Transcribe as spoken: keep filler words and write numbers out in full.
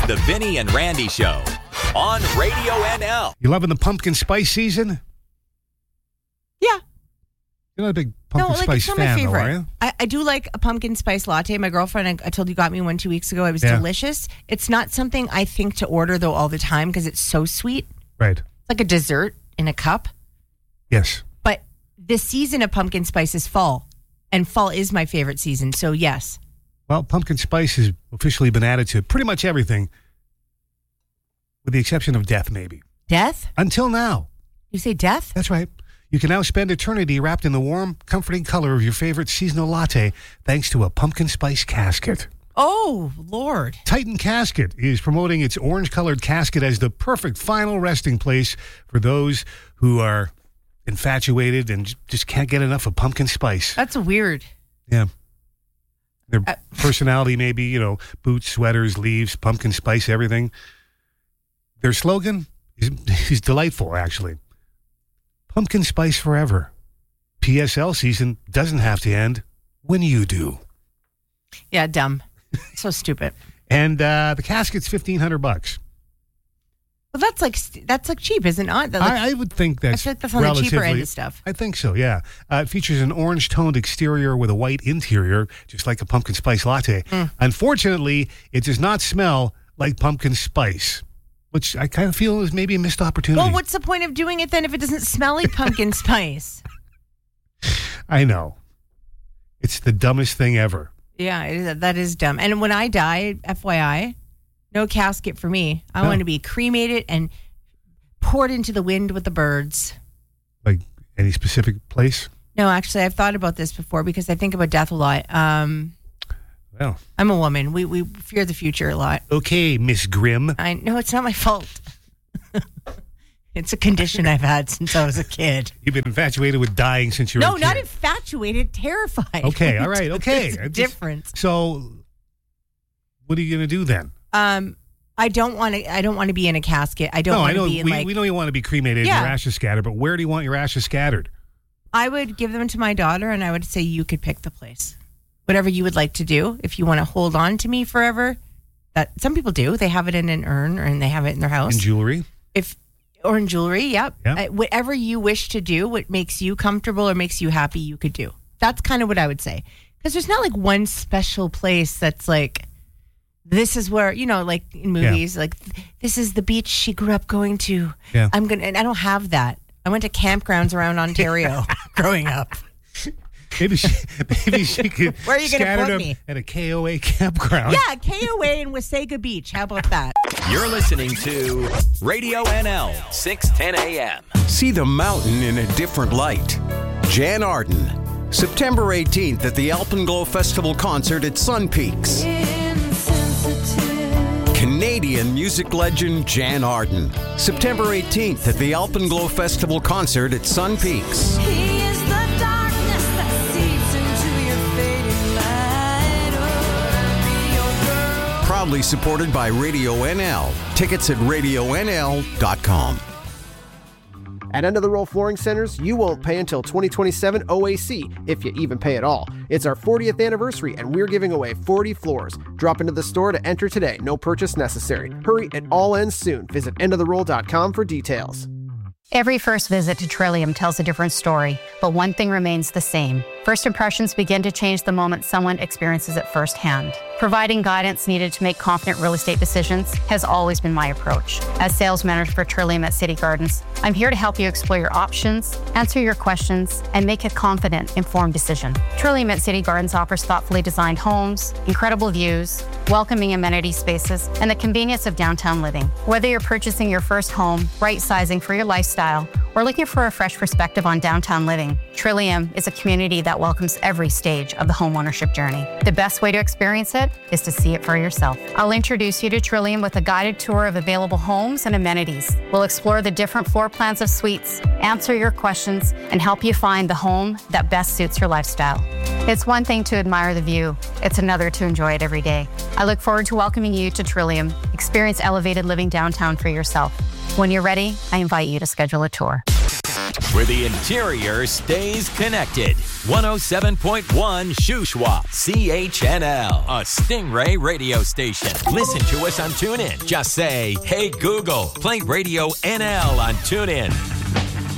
The Vinny and Randy Show on Radio N L. You loving the pumpkin spice season? Yeah. You're not a big pumpkin no, like, spice it's not fan, my favorite. though, are you? I, I do like a pumpkin spice latte. My girlfriend, I, I told you, got me one two weeks ago. It was Yeah. delicious. It's not something I think to order, though, all the time because it's so sweet. Right. It's like a dessert in a cup. Yes. But the season of pumpkin spice is fall. And fall is my favorite season. So, yes. Well, pumpkin spice has officially been added to pretty much everything, with the exception of death, maybe. Death? Until now. You say death? That's right. You can now spend eternity wrapped in the warm, comforting color of your favorite seasonal latte thanks to a pumpkin spice casket. Oh, Lord. Titan Casket is promoting its orange-colored casket as the perfect final resting place for those who are infatuated and j- just can't get enough of pumpkin spice. That's weird. Yeah. Their Uh, personality may be, you know, boots, sweaters, leaves, pumpkin spice, everything. Their slogan is, is delightful, actually. Pumpkin spice forever. P S L season doesn't have to end when you do. Yeah, dumb. So stupid. And uh, the casket's fifteen hundred bucks. Well, that's like that's like cheap, isn't it? That, like, I, I would think that's I feel like that's on the cheaper relatively- end of stuff. I think so, yeah. Uh, it features an orange-toned exterior with a white interior, just like a pumpkin spice latte. Mm. Unfortunately, it does not smell like pumpkin spice, which I kind of feel is maybe a missed opportunity. Well, what's the point of doing it then if it doesn't smell like pumpkin spice? I know. It's the dumbest thing ever. Yeah, it is, that is dumb. And when I die, F Y I, no casket for me. I No. want to be cremated and poured into the wind with the birds. Like any specific place? No, actually, I've thought about this before because I think about death a lot. Um, Well, I'm a woman. We we fear the future a lot. okay, Miss Grimm. I know it's not my fault. It's a condition I've had since I was a kid. You've been infatuated with dying since you were No, a kid. not infatuated, terrified. Okay, all right, okay. There's a I just- difference. So, what are you going to do then? Um, I don't want to. I don't want to be in a casket. I don't no, I want know to be in we, like. we know you want to be cremated Yeah. and your ashes scattered, but where do you want your ashes scattered? I would give them to my daughter, and I would say you could pick the place, whatever you would like to do. If you want to hold on to me forever, that some people do. They have it in an urn, or and they have it in their house. In jewelry? If or in jewelry, yep. Yep. Uh, whatever you wish to do, what makes you comfortable or makes you happy, you could do. That's kind of what I would say. Because there's not like one special place that's like, this is where, you know, like in movies, like this is the beach she grew up going to. Yeah. I'm gonna, and I don't have that. I went to campgrounds around Ontario growing up. Maybe she, maybe she could Where are you gonna scatter put them me? at a K O A campground. Yeah, K O A in Wasaga Beach. How about that? You're listening to Radio N L, six ten a.m. See the mountain in a different light. Jan Arden, September eighteenth at the Alpenglow Festival concert at Sun Peaks. Canadian music legend Jan Arden, September eighteenth at the Alpenglow Festival concert at Sun Peaks. Proudly supported by Radio N L. Tickets at radio n l dot com. At End of the Roll Flooring Centers, you won't pay until twenty twenty-seven O A C, if you even pay at all. It's our fortieth anniversary, and we're giving away forty floors. Drop into the store to enter today. No purchase necessary. Hurry, it all ends soon. Visit end of the roll dot com for details. Every first visit to Trillium tells a different story, but one thing remains the same. First impressions begin to change the moment someone experiences it firsthand. Providing guidance needed to make confident real estate decisions has always been my approach. As sales manager for Trillium at City Gardens, I'm here to help you explore your options, answer your questions, and make a confident, informed decision. Trillium at City Gardens offers thoughtfully designed homes, incredible views, welcoming amenity spaces, and the convenience of downtown living. Whether you're purchasing your first home, right-sizing for your lifestyle, or looking for a fresh perspective on downtown living, Trillium is a community that welcomes every stage of the homeownership journey. The best way to experience it is to see it for yourself. I'll introduce you to Trillium with a guided tour of available homes and amenities. We'll explore the different floor plans of suites, answer your questions, and help you find the home that best suits your lifestyle. It's one thing to admire the view. It's another to enjoy it every day. I look forward to welcoming you to Trillium. Experience elevated living downtown for yourself. When you're ready, I invite you to schedule a tour. where the interior stays connected. one oh seven point one Shuswap, C H N L, a Stingray radio station. Listen to us on TuneIn. Just say, hey Google, play Radio N L on TuneIn.